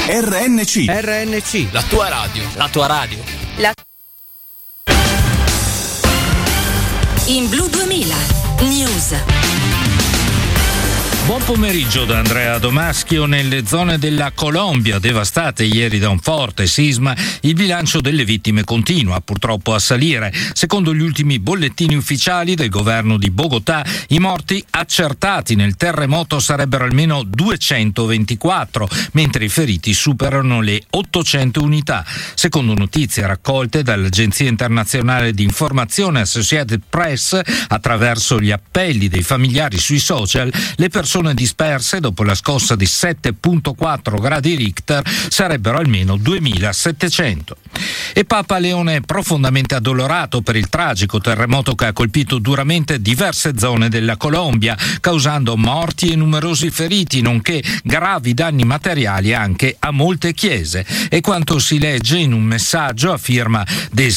RNC, la tua radio. La tua radio. In Blu 2000 News. Buon pomeriggio da Andrea Domaschio. Nelle zone della Colombia devastate ieri da un forte sisma, il bilancio delle vittime continua purtroppo a salire. Secondo gli ultimi bollettini ufficiali del governo di Bogotà, i morti accertati nel terremoto sarebbero almeno 224, mentre i feriti superano le 800 unità. Secondo notizie raccolte dall'agenzia internazionale di informazione Associated Press, attraverso gli appelli dei familiari sui social, le persone disperse dopo la scossa di 7,4 gradi Richter sarebbero almeno 2700. E Papa Leone è profondamente addolorato per il tragico terremoto che ha colpito duramente diverse zone della Colombia, causando morti e numerosi feriti, nonché gravi danni materiali anche a molte chiese. E quanto si legge in un messaggio a firma del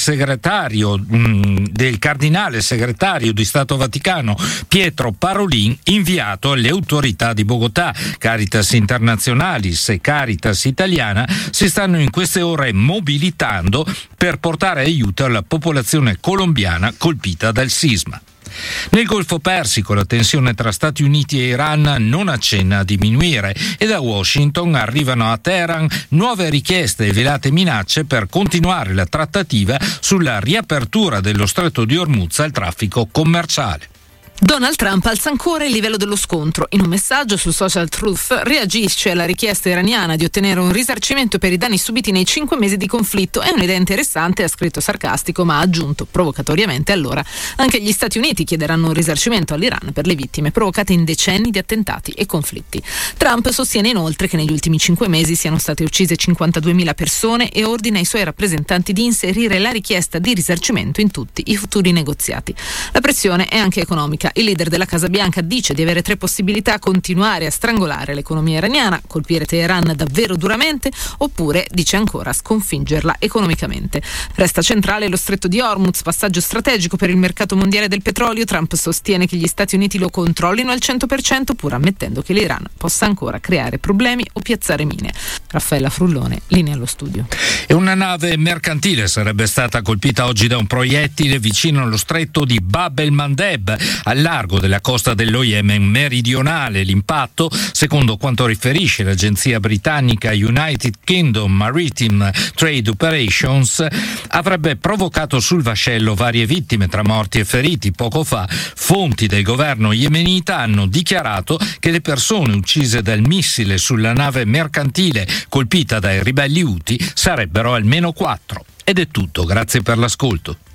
cardinale segretario di Stato Vaticano Pietro Parolin, inviato alle autorità di Bogotà. Caritas Internationalis e Caritas Italiana si stanno in queste ore mobilitando per portare aiuto alla popolazione colombiana colpita dal sisma. Nel Golfo Persico la tensione tra Stati Uniti e Iran non accenna a diminuire e da Washington arrivano a Teheran nuove richieste e velate minacce per continuare la trattativa sulla riapertura dello Stretto di Hormuz al traffico commerciale. Donald Trump alza ancora il livello dello scontro. In un messaggio sul social Truth reagisce alla richiesta iraniana di ottenere un risarcimento per i danni subiti nei 5 mesi di conflitto. È un'idea interessante, ha scritto sarcastico, ma ha aggiunto provocatoriamente: allora anche gli Stati Uniti chiederanno un risarcimento all'Iran per le vittime provocate in decenni di attentati e conflitti. Trump sostiene inoltre che negli ultimi 5 mesi siano state uccise 52.000 persone e ordina ai suoi rappresentanti di inserire la richiesta di risarcimento in tutti i futuri negoziati. La pressione è anche economica. Il leader della Casa Bianca dice di avere 3 possibilità: continuare a strangolare l'economia iraniana, colpire Teheran davvero duramente, oppure, dice ancora, sconfiggerla economicamente. Resta centrale lo Stretto di Hormuz, passaggio strategico per il mercato mondiale del petrolio. Trump sostiene che gli Stati Uniti lo controllino al 100%, pur ammettendo che l'Iran possa ancora creare problemi o piazzare mine. Raffaella Frullone, linea allo studio. E una nave mercantile sarebbe stata colpita oggi da un proiettile vicino allo stretto di Bab el-Mandeb, al largo della costa dello Yemen meridionale. L'impatto, secondo quanto riferisce l'agenzia britannica United Kingdom Maritime Trade Operations, avrebbe provocato sul vascello varie vittime tra morti e feriti. Poco fa fonti del governo yemenita hanno dichiarato che le persone uccise dal missile sulla nave mercantile colpita dai ribelli Houthi sarebbero almeno 4. Ed è tutto, grazie per l'ascolto.